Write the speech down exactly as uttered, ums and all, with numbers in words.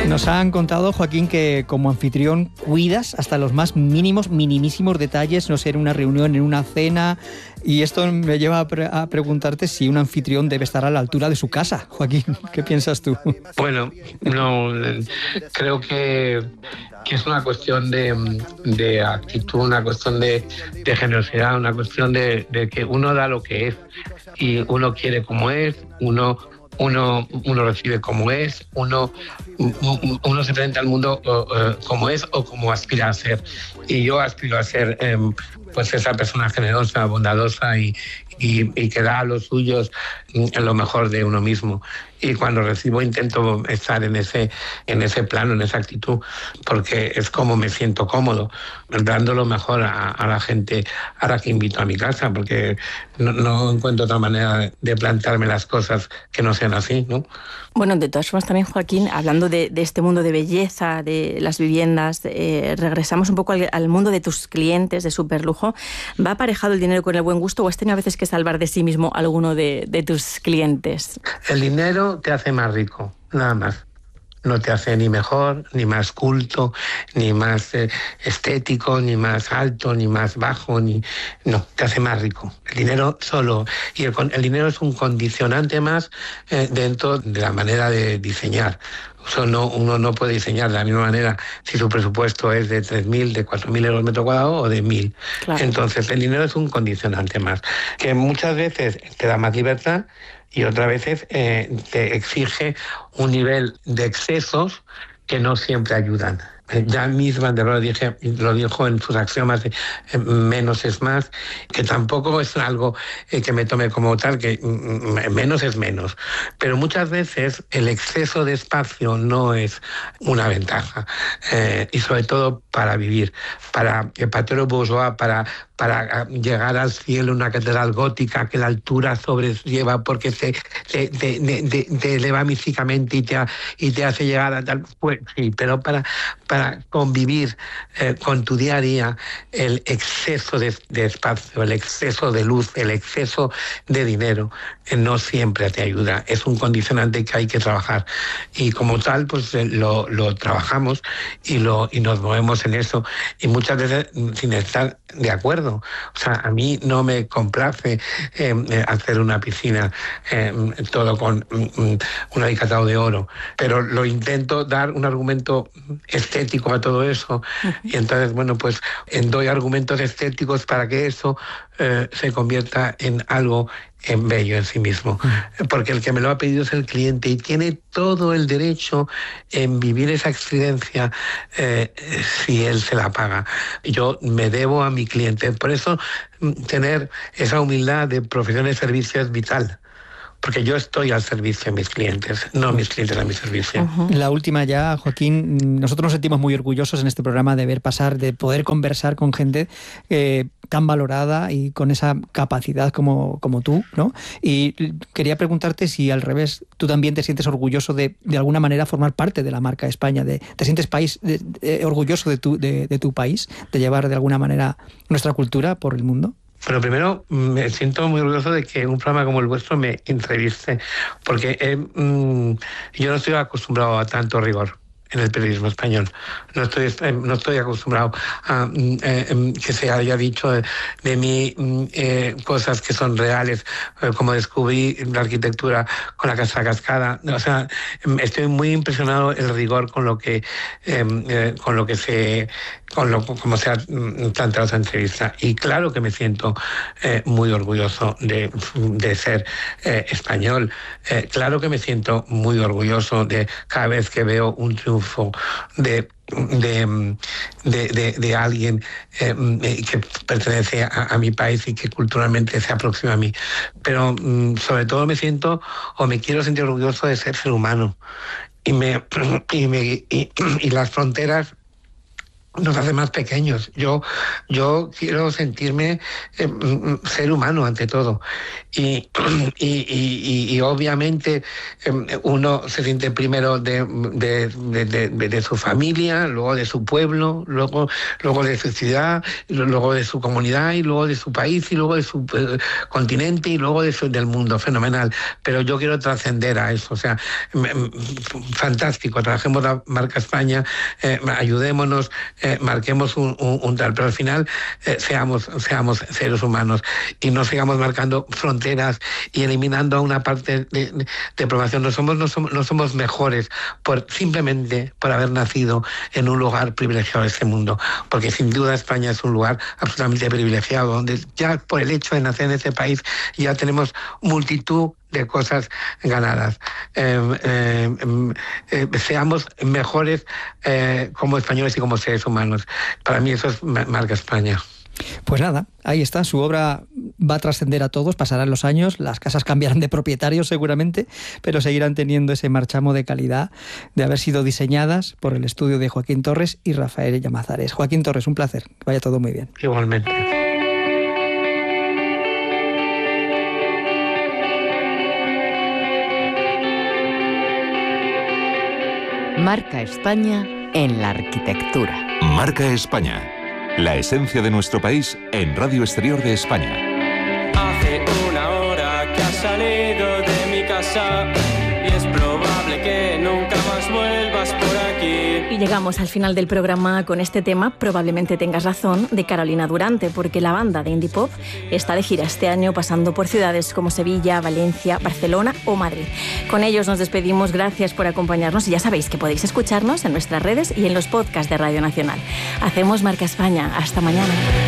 Nos han contado, Joaquín, que como anfitrión cuidas hasta los más mínimos, minimísimos detalles, no sé, en una reunión, en una cena, y esto me lleva a, pre- a preguntarte si un anfitrión debe estar a la altura de su casa. Joaquín, ¿qué piensas tú? Bueno, no, creo que, que es una cuestión de, de actitud, una cuestión de, de generosidad, una cuestión de, de que uno da lo que es y uno quiere como es, uno uno uno recibe como es, uno uno se presenta al mundo uh, como es o como aspira a ser, y yo aspiro a ser um, pues esa persona generosa, bondadosa y, y, y que da a los suyos en lo mejor de uno mismo. Y cuando recibo intento estar en ese, en ese plano, en esa actitud, porque es como me siento cómodo, dando lo mejor a, a la gente a la que invito a mi casa, porque no, no encuentro otra manera de plantearme las cosas que no sean así, ¿no? Bueno, de todas formas también, Joaquín, hablando de, de este mundo de belleza, de las viviendas, eh, regresamos un poco al, al mundo de tus clientes de superlujo. ¿Va aparejado el dinero con el buen gusto o has tenido a veces que salvar de sí mismo a alguno de, de tus clientes? El dinero te hace más rico, nada más. No te hace ni mejor, ni más culto, ni más eh, estético, ni más alto, ni más bajo, ni no, te hace más rico. El dinero solo, y el, el dinero es un condicionante más eh, dentro de la manera de diseñar. Eso no, uno no puede diseñar de la misma manera si su presupuesto es de tres mil, de cuatro mil euros metro cuadrado o de mil. Claro. Entonces el dinero es un condicionante más, que muchas veces te da más libertad y otras veces eh, te exige un nivel de excesos que no siempre ayudan. Ya misma de lo, dije, lo dijo en sus axiomas de eh, menos es más, que tampoco es algo eh, que me tome como tal, que mm, menos es menos. Pero muchas veces el exceso de espacio no es una ventaja, eh, y sobre todo para vivir. Para el Patero Bourgeois, para, para llegar al cielo, una catedral gótica que la altura sobrelleva porque se, se te, te, te eleva místicamente y te, y te hace llegar a tal... Pues sí, pero para... para para convivir eh, con tu día a día, el exceso de, de espacio, el exceso de luz, el exceso de dinero, eh, no siempre te ayuda. Es un condicionante que hay que trabajar. Y como tal, pues eh, lo, lo trabajamos y, lo, y nos movemos en eso. Y muchas veces sin estar de acuerdo. O sea, a mí no me complace eh, hacer una piscina eh, todo con um, un alicatado de oro, pero lo intento dar un argumento estético a todo eso, uh-huh. Y entonces, bueno, pues doy argumentos estéticos para que eso eh, se convierta en algo en bello en sí mismo, uh-huh. Porque el que me lo ha pedido es el cliente y tiene todo el derecho en vivir esa experiencia eh, si él se la paga. Yo me debo a mi cliente, por eso tener esa humildad de profesión de servicio es vital. Porque yo estoy al servicio de mis clientes, no mis clientes a mi servicio. Uh-huh. La última ya, Joaquín, nosotros nos sentimos muy orgullosos en este programa de ver pasar, de poder conversar con gente eh, tan valorada y con esa capacidad como, como tú, ¿no? Y quería preguntarte si al revés, tú también te sientes orgulloso de, de alguna manera, formar parte de la marca España, de, te sientes país, de, de, orgulloso de tu, de, de tu país, de llevar de alguna manera nuestra cultura por el mundo. Pero primero me siento muy orgulloso de que un programa como el vuestro me entreviste, porque eh, mmm, yo no estoy acostumbrado a tanto rigor en el periodismo español. No estoy, no estoy acostumbrado a eh, que se haya dicho de, de mí eh, cosas que son reales, eh, como descubrí la arquitectura con la Casa Cascada. O sea, estoy muy impresionado el rigor con lo que eh, eh, con lo que se con lo como se ha planteado esa entrevista. Y claro que me siento eh, muy orgulloso de, de ser eh, español. Eh, claro que me siento muy orgulloso de cada vez que veo un triunfo de De, de, de, de alguien eh, que pertenece a, a mi país y que culturalmente se aproxima a mí. Pero mm, sobre todo me siento o me quiero sentir orgulloso de ser ser humano. Y, me, y, me, y, y las fronteras nos hace más pequeños. Yo, yo quiero sentirme eh, ser humano ante todo. Y, y, y, y obviamente eh, uno se siente primero de, de, de, de, de su familia, luego de su pueblo, luego, luego de su ciudad, luego de su comunidad, y luego de su país, y luego de su eh, continente, y luego de su, del mundo. Fenomenal. Pero yo quiero trascender a eso. O sea, fantástico. Trabajemos la marca España, eh, ayudémonos, Eh, marquemos un, un, un tal, pero al final eh, seamos, seamos seres humanos y no sigamos marcando fronteras y eliminando a una parte de, de, de población. No somos, no, somos, no somos mejores por, simplemente por haber nacido en un lugar privilegiado de este mundo, porque sin duda España es un lugar absolutamente privilegiado, donde ya por el hecho de nacer en ese país ya tenemos multitud de cosas ganadas. Eh, eh, eh, seamos mejores eh, como españoles y como seres humanos. Para mí eso es marca España. Pues nada, ahí está, su obra va a trascender a todos, pasarán los años, las casas cambiarán de propietarios seguramente, pero seguirán teniendo ese marchamo de calidad de haber sido diseñadas por el estudio de Joaquín Torres y Rafael Llamazares. Joaquín Torres, un placer, que vaya todo muy bien. Igualmente. Marca España en la arquitectura. Marca España. La esencia de nuestro país en Radio Exterior de España. Hace una hora que has salido de mi casa y es probable que nunca más vuelvas por aquí. Y llegamos al final del programa con este tema, probablemente tengas razón, de Carolina Durante, porque la banda de indie pop está de gira este año pasando por ciudades como Sevilla, Valencia, Barcelona o Madrid. Con ellos nos despedimos, gracias por acompañarnos y ya sabéis que podéis escucharnos en nuestras redes y en los podcasts de Radio Nacional. Hacemos Marca España, hasta mañana.